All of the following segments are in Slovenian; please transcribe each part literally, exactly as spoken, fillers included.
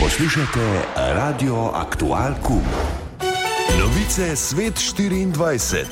Poslušate Radio Aktual Q. Novice Svet štiriindvajset.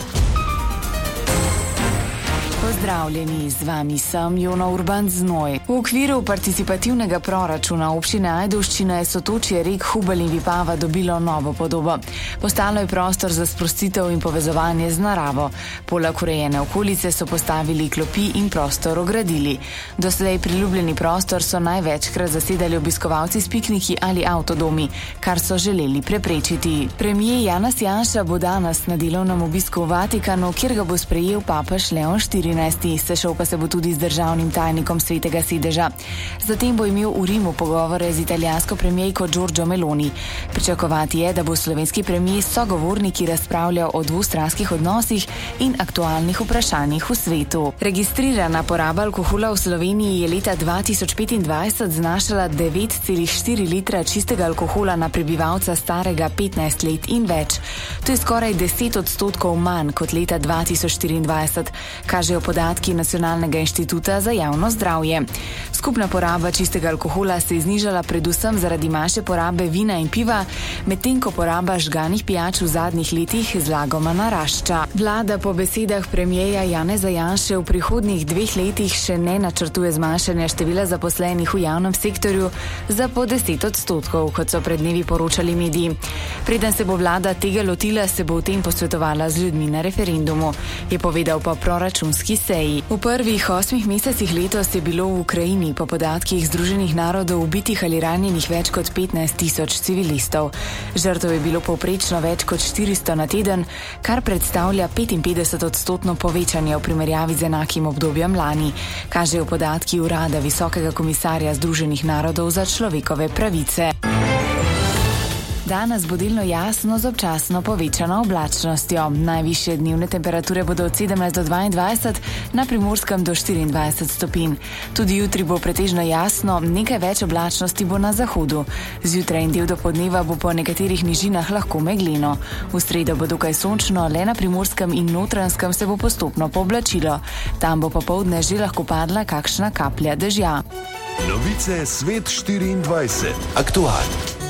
Pozdravljeni, z vami sem Jona Urban Znoj. V okviru participativnega proračuna občine Ajdovščina je sotočje rek Hubelj in Vipava dobilo novo podobo. Postalo je prostor za sprostitev in povezovanje z naravo. Poleg urejene okolice so postavili klopi in prostor ogradili. Doslej priljubljeni prostor so največkrat zasedali obiskovalci s pikniki ali avtodomi, kar so želeli preprečiti. Premier Janez Janša bo danes na delovnem obisku v Vatikanu, kjer ga bo sprejel papež Leon štirinajsti. Sešel pa se bo tudi z državnim tajnikom Svetega sedeža. Zatem bo imel v Rimu pogovore z italijansko premierko Giorgio Meloni. Pričakovati je, da bo slovenski premier s sogovorniki razpravljal o dvostranskih odnosih in aktualnih vprašanjih v svetu. Registrirana poraba alkohola v Sloveniji je leta dva tisoč petindvajset znašala devet celih štiri litra čistega alkohola na prebivalca starega petnajst let in več. To je skoraj deset odstotkov manj kot leta dva tisoč štiriindvajset, kažejo podatki Nacionalnega inštituta za javno zdravje. Skupna poraba čistega alkohola se je znižala predvsem zaradi manjše porabe vina in piva, medtem ko poraba žganih pijač v zadnjih letih zlagoma narašča. Vlada po besedah premierja Janeza Janše v prihodnjih dveh letih še ne načrtuje zmanjšanja števila zaposlenih v javnem sektorju za po deset odstotkov, kot so pred dnevi poročali mediji. Preden se bo vlada tega lotila, se bo o tem posvetovala z ljudmi na referendumu, je povedal po proračunski seji. V prvih osmih mesecih letos je bilo v Ukrajini po podatkih Združenih narodov ubitih ali ranjenih več kot petnajst tisoč civilistov. Žrtev je bilo povprečno več kot štiristo na teden, kar predstavlja petinpetdeset odstotno povečanje v primerjavi z enakim obdobjem lani, kažejo podatki Urada Visokega komisarja Združenih narodov za človekove pravice. Danes bo delno jasno z občasno povečano oblačnostjo. Najvišje dnevne temperature bodo od sedemnajst do dvaindvajset, na Primorskem do štiriindvajset stopinj. Tudi jutri bo pretežno jasno, nekaj več oblačnosti bo na zahodu. Zjutraj in del dopoldneva bo po nekaterih nižinah lahko megleno. V sredo bo dokaj sončno, le na Primorskem in Notranjskem se bo postopno pooblačilo. Tam bo popoldne že lahko padla kakšna kaplja dežja. Novice Svet štiriindvajset. Aktual.